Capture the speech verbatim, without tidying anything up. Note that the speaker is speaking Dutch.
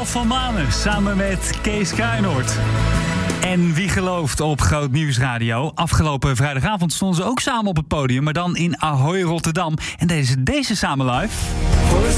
Ralf van Manen samen met Kees Kuijnoord. En wie gelooft op Groot Nieuwsradio? Afgelopen vrijdagavond stonden ze ook samen op het podium, maar dan in Ahoy Rotterdam. En deze, deze samen live.